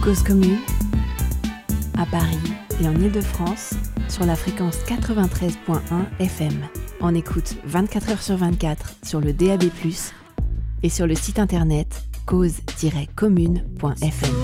Cause commune, à Paris et en Île-de-France, sur la fréquence 93.1 FM. En écoute 24h/24 sur le DAB+, et sur le site internet cause-commune.fm.